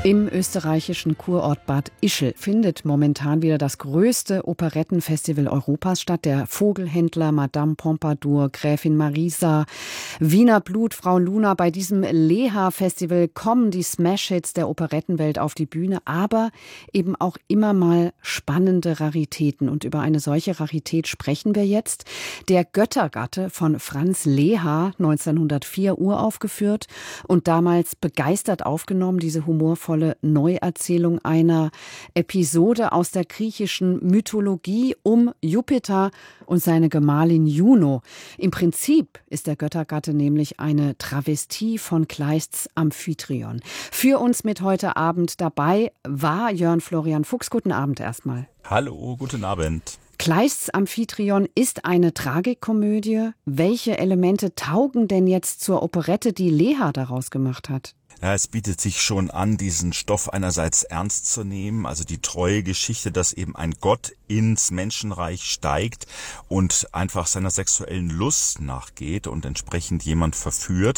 Im österreichischen Kurort Bad Ischl findet momentan wieder das größte Operettenfestival Europas statt. Der Vogelhändler, Madame Pompadour, Gräfin Marisa, Wiener Blut, Frau Luna. Bei diesem Leha-Festival kommen die Smash-Hits der Operettenwelt auf die Bühne, aber eben auch immer mal spannende Raritäten. Und über eine solche Rarität sprechen wir jetzt. Der Göttergatte von Franz Leha, 1904 uraufgeführt und damals begeistert aufgenommen, diese humorvolle Neuerzählung einer Episode aus der griechischen Mythologie um Jupiter und seine Gemahlin Juno. Im Prinzip ist der Göttergatte nämlich eine Travestie von Kleists Amphitryon. Für uns mit heute Abend dabei war Jörn Florian Fuchs. Guten Abend erstmal. Hallo, guten Abend. Kleists Amphitryon ist eine Tragikomödie. Welche Elemente taugen denn jetzt zur Operette, die Leha daraus gemacht hat? Ja, es bietet sich schon an, diesen Stoff einerseits ernst zu nehmen, also die treue Geschichte, dass eben ein Gott ins Menschenreich steigt und einfach seiner sexuellen Lust nachgeht und entsprechend jemand verführt.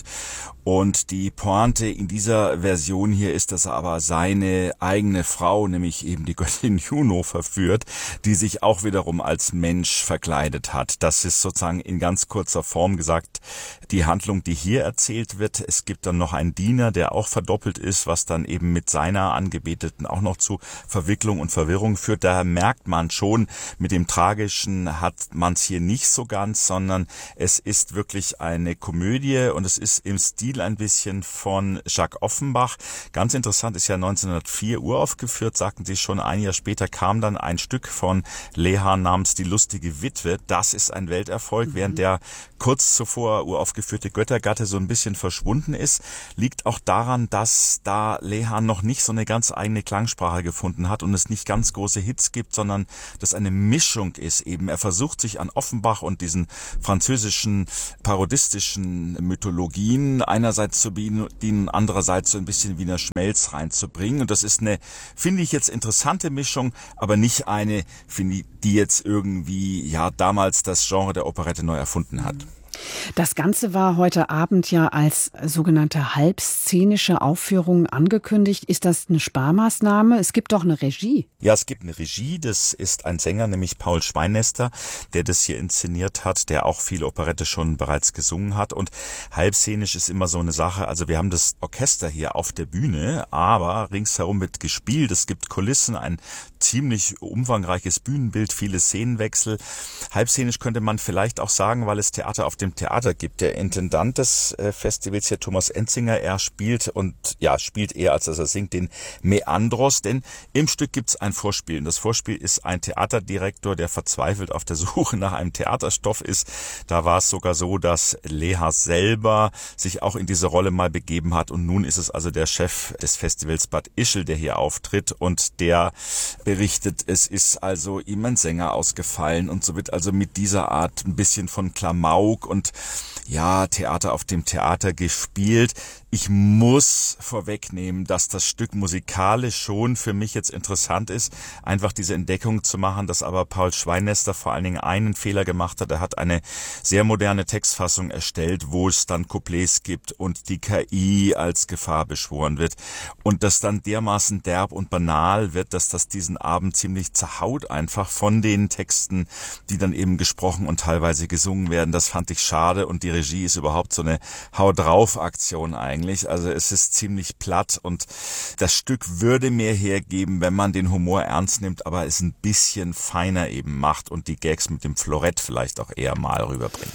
Und die Pointe in dieser Version hier ist, dass er aber seine eigene Frau, nämlich eben die Göttin Juno, verführt, die sich auch wiederum als Mensch verkleidet hat. Das ist sozusagen in ganz kurzer Form gesagt die Handlung, die hier erzählt wird. Es gibt dann noch einen Diener, der auch verdoppelt ist, was dann eben mit seiner Angebeteten auch noch zu Verwicklung und Verwirrung führt. Daher merkt man schon, mit dem Tragischen hat man es hier nicht so ganz, sondern es ist wirklich eine Komödie und es ist im Stil ein bisschen von Jacques Offenbach. Ganz interessant, ist ja 1904 uraufgeführt, sagten Sie schon. Ein Jahr später kam dann ein Stück von Leha namens Die lustige Witwe. Das ist ein Welterfolg, während der kurz zuvor uraufgeführte Göttergatte so ein bisschen verschwunden ist. Liegt auch daran, dass da Leha noch nicht so eine ganz eigene Klangsprache gefunden hat und es nicht ganz große Hits gibt, sondern das eine Mischung ist eben. Er versucht sich an Offenbach und diesen französischen parodistischen Mythologien einerseits zu bedienen, andererseits so ein bisschen Wiener Schmelz reinzubringen. Und das ist eine, finde ich jetzt, interessante Mischung, aber nicht eine, finde ich, die jetzt irgendwie ja damals das Genre der Operette neu erfunden hat. Das Ganze war heute Abend ja als sogenannte halbszenische Aufführung angekündigt. Ist das eine Sparmaßnahme? Es gibt doch eine Regie. Ja, es gibt eine Regie. Das ist ein Sänger, nämlich Paul Schweinester, der das hier inszeniert hat, der auch viele Operette schon bereits gesungen hat. Und halbszenisch ist immer so eine Sache. Also wir haben das Orchester hier auf der Bühne, aber ringsherum wird gespielt. Es gibt Kulissen, ein ziemlich umfangreiches Bühnenbild, viele Szenenwechsel. Halbszenisch könnte man vielleicht auch sagen, weil es Theater auf dem Theater gibt. Der Intendant des Festivals hier, Thomas Enzinger, er spielt eher, als dass er singt, den Meandros, denn im Stück gibt es ein Vorspiel. Und das Vorspiel ist ein Theaterdirektor, der verzweifelt auf der Suche nach einem Theaterstoff ist. Da war es sogar so, dass Leha selber sich auch in diese Rolle mal begeben hat. Und nun ist es also der Chef des Festivals Bad Ischl, der hier auftritt und der berichtet, es ist also ihm ein Sänger ausgefallen und so wird also mit dieser Art ein bisschen von Klamauk und ja, Theater auf dem Theater gespielt. Ich muss vorwegnehmen, dass das Stück musikalisch schon für mich jetzt interessant ist, einfach diese Entdeckung zu machen, dass aber Paul Schweinester vor allen Dingen einen Fehler gemacht hat. Er hat eine sehr moderne Textfassung erstellt, wo es dann Couplets gibt und die KI als Gefahr beschworen wird und das dann dermaßen derb und banal wird, dass das diesen Abend ziemlich zerhaut einfach von den Texten, die dann eben gesprochen und teilweise gesungen werden. Das fand ich schade und die Regie ist überhaupt so eine Hau-drauf-Aktion eigentlich. Also es ist ziemlich platt und das Stück würde mehr hergeben, wenn man den Humor ernst nimmt, aber es ein bisschen feiner eben macht und die Gags mit dem Florett vielleicht auch eher mal rüberbringt.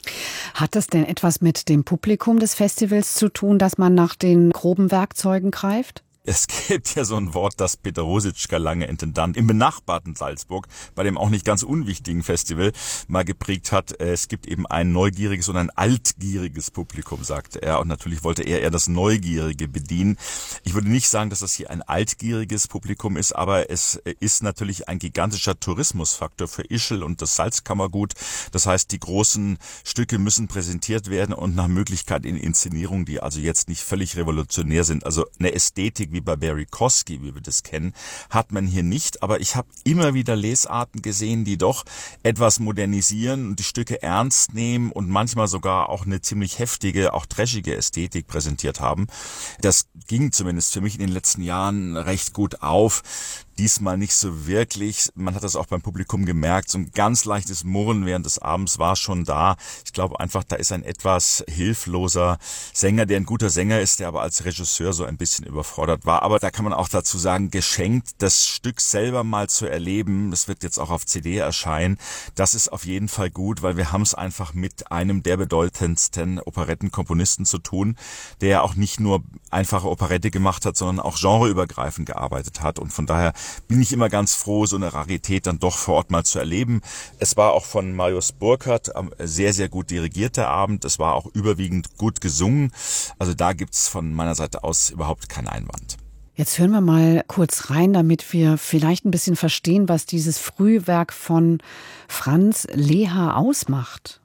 Hat das denn etwas mit dem Publikum des Festivals zu tun, dass man nach den groben Werkzeugen greift? Es gibt ja so ein Wort, das Peter Rositschka, lange Intendant im benachbarten Salzburg, bei dem auch nicht ganz unwichtigen Festival, mal geprägt hat. Es gibt eben ein neugieriges und ein altgieriges Publikum, sagte er. Und natürlich wollte er eher das Neugierige bedienen. Ich würde nicht sagen, dass das hier ein altgieriges Publikum ist, aber es ist natürlich ein gigantischer Tourismusfaktor für Ischl und das Salzkammergut. Das heißt, die großen Stücke müssen präsentiert werden und nach Möglichkeit in Inszenierungen, die also jetzt nicht völlig revolutionär sind. Also eine Ästhetik wie bei Barry Kosky, wie wir das kennen, hat man hier nicht. Aber ich habe immer wieder Lesarten gesehen, die doch etwas modernisieren und die Stücke ernst nehmen und manchmal sogar auch eine ziemlich heftige, auch trashige Ästhetik präsentiert haben. Das ging zumindest für mich in den letzten Jahren recht gut auf. Diesmal nicht so wirklich. Man hat das auch beim Publikum gemerkt. So ein ganz leichtes Murren während des Abends war schon da. Ich glaube einfach, da ist ein etwas hilfloser Sänger, der ein guter Sänger ist, der aber als Regisseur so ein bisschen überfordert war. Aber da kann man auch dazu sagen, geschenkt, das Stück selber mal zu erleben, das wird jetzt auch auf CD erscheinen, das ist auf jeden Fall gut, weil wir haben es einfach mit einem der bedeutendsten Operettenkomponisten zu tun, der auch nicht nur einfache Operette gemacht hat, sondern auch genreübergreifend gearbeitet hat. Und von daher bin ich immer ganz froh, so eine Rarität dann doch vor Ort mal zu erleben. Es war auch von Marius Burkhardt sehr, sehr gut dirigiert, der Abend. Es war auch überwiegend gut gesungen. Also da gibt's von meiner Seite aus überhaupt keinen Einwand. Jetzt hören wir mal kurz rein, damit wir vielleicht ein bisschen verstehen, was dieses Frühwerk von Franz Lehár ausmacht.